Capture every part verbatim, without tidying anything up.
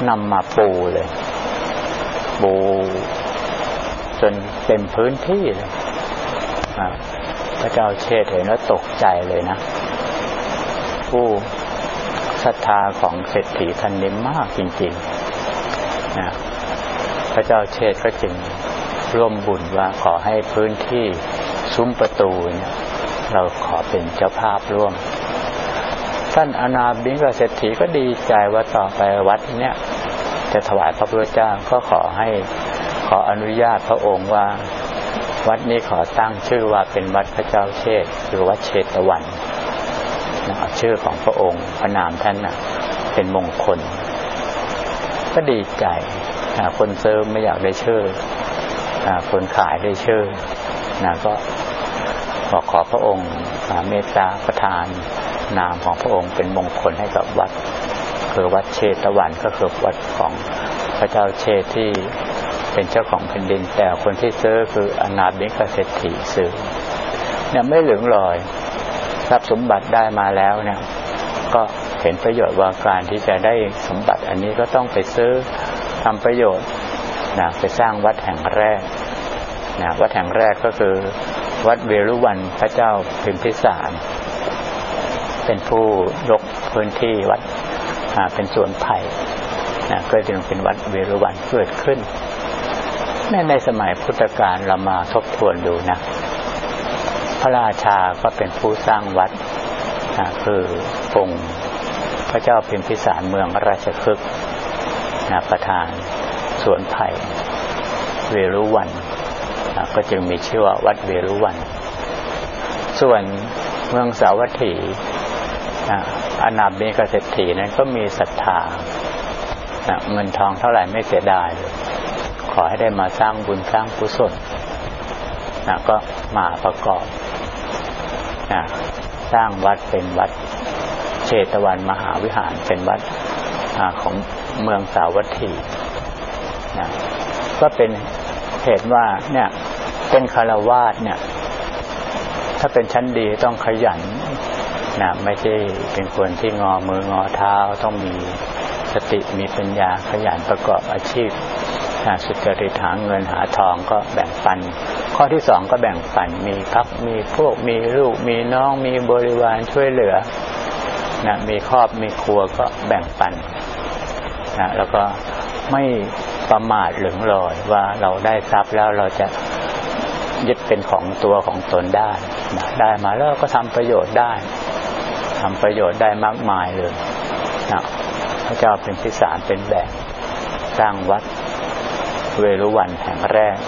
นำมาปูเลยปูจนเต็มพื้นที่เลยพระเจ้าเชษฐเห็นแล้วตกใจเลยนะผู้ศรัทธาของเศรษฐีท่านนี้มากจริงๆนะพระเจ้าเชษฐก็จึงร่วมบุญว่าขอให้พื้นที่ซุ้มประตูเนี่ยเราขอเป็นเจ้าภาพร่วมท่านอนาบิณฑเศรษฐีก็ดีใจว่าต่อไปวัดเนี้ยจะถวายพระพุทธเจ้าก็ขอให้ขออนุญาตพระองค์ว่าวัดนี้ขอตั้งชื่อว่าเป็นวัดพระเจ้าเชษฐหรือวัดเชตวันนะชื่อของพระองค์พระนามท่านน่ะเป็นมงคลก็ดีใจคนซื้อไม่อยากได้ชื่อคนขายได้ชื่อนะก็ขอขอพระองค์เมตตาประทานนามของพระองค์เป็นมงคลให้กับวัดคือวัดเชตวันก็คือวัดของพระเจ้าเชษฐที่เป็นเจ้าของแผ่นดินแต่คนที่ซื้อคืออนาบิณฑเศรษฐีซื้อเนี่ยไม่เหลืองลอยทรัพย์สมบัติได้มาแล้วเนี่ยก็เห็นประโยชน์ว่าการที่จะได้สมบัติอันนี้ก็ต้องไปซื้อทำประโยชน์นะไปสร้างวัดแห่งแรกนะวัดแห่งแรกก็คือวัดเวรุวันพระเจ้าพิมพิสารเป็นผู้ยกพื้นที่วัดเป็นสวนไผ่นะก็จึงเป็นวัดเวรุวันเกิดขึ้นในในสมัยพุทธกาลเรามาทบทวนดูนะพระราชาก็เป็นผู้สร้างวัดนะคือองค์พระเจ้าพิมพิสารเมืองราชคฤห์นะประธานสวนไผ่เวรุวันนะก็จึงมีชื่อว่าวัดเวรุวันส่วนเมืองสาวัตถีนะอนาบิณฑเศรษฐีนั้นก็มีศรัทธานะเงินทองเท่าไหร่ไม่เสียดายขอให้ได้มาสร้างบุญสร้างกุศลนะก็มาประกอบนะสร้างวัดเป็นวัดเชตวันมหาวิหารเป็นวัดของเมืองสาวัตถีนะก็เป็นเหตุว่าเนี่ยเป็นฆราวาสเนี่ยถ้าเป็นชั้นดีต้องขยันนะไม่ใช่เป็นคนที่งอมืองอเท้าต้องมีสติมีปัญญาขยันประกอบอาชีพสุจริตหาเงินหาทองก็แบ่งปันข้อที่สองก็แบ่งปันมีพักมีพวกมีลูกมีน้องมีบริวารช่วยเหลือนะมีครอบมีครัวก็แบ่งปันนะแล้วก็ไม่ประมาทหลงลอยว่าเราได้ทรัพย์แล้วเราจะยึดเป็นของตัวของตนได้นะได้มาแล้วก็ทำประโยชน์ได้ทำประโยชน์ได้มากมายเลยนะพระเจ้าเป็นพิสารเป็นแบบสร้างวัดเวรุวันแห่งแรก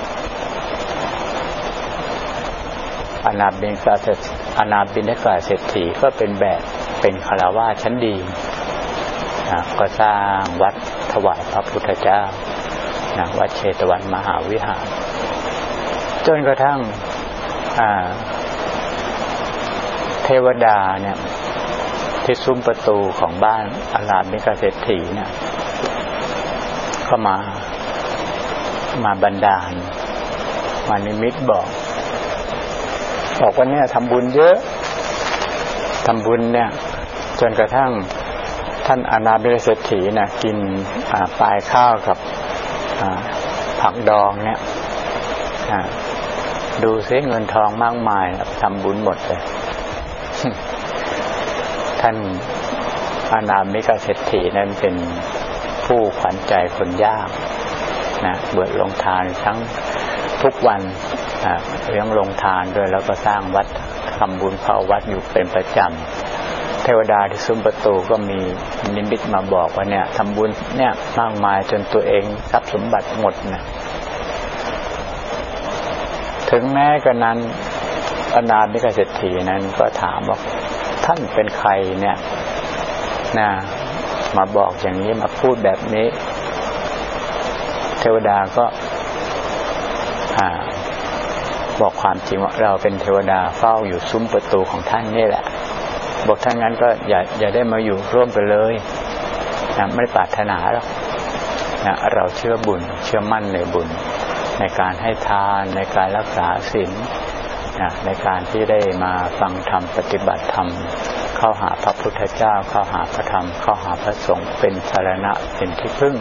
อนาบิณฑอนาบิณฑเศรษฐีก็เป็นแบบเป็นฆราวาสชั้นดีนะก็สร้างวัดถวายพระพุทธเจ้านะวัดเชตวันมหาวิหารจนกระทั่งเทวดาเนี่ยที่ซุ้มประตูของบ้านอนาบิณฑเศรษฐีเนี่ยก็มามาบันดาลมานิมิตบอกบอกว่าเนี่ยทำบุญเยอะทำบุญเนี่ยจนกระทั่งท่านอนาบิณฑเศรษฐีนะกินปลายข้าวกับผักดองเนี่ยดูซิเงินทองมากมายทำบุญหมดเลย ท่านอนาบิณฑเศรษฐีนั้นเป็นผู้ขวัญใจคนยากนะเบิดลงทานทั้งทุกวันเลี้ยงลงทานด้วยแล้วก็สร้างวัดทำบุญเข้าวัดอยู่เป็นประจำเทวดาที่ซุ้มประตูก็มีนิมิตมาบอกว่าเนี่ยทำบุญเนี่ยมากมายจนตัวเองทรัพย์สมบัติหมดนะถึงแม้กระนั้นอนาบิณฑเศรษฐีนั้นก็ถามว่าท่านเป็นใครเนี่ยนะมาบอกอย่างนี้มาพูดแบบนี้เทวดาก็บอกความจริงว่าเราเป็นเทวดาเฝ้าอยู่ซุ้มประตูของท่านนี่แหละบอกท่านงั้นก็อย่าอย่าได้มาอยู่ร่วมกันเลยนะไม่ปรารถนาหรอกนะเราเชื่อบุญเชื่อมั่นในบุญในการให้ทานในการรักษาศีลนะในการที่ได้มาฟังธรรมปฏิบัติธรรมเข้าหาพระพุทธเจ้าเข้าหาพระธรรมเข้าหาพระสงฆ์เป็นสรณะเป็นที่พึ่ง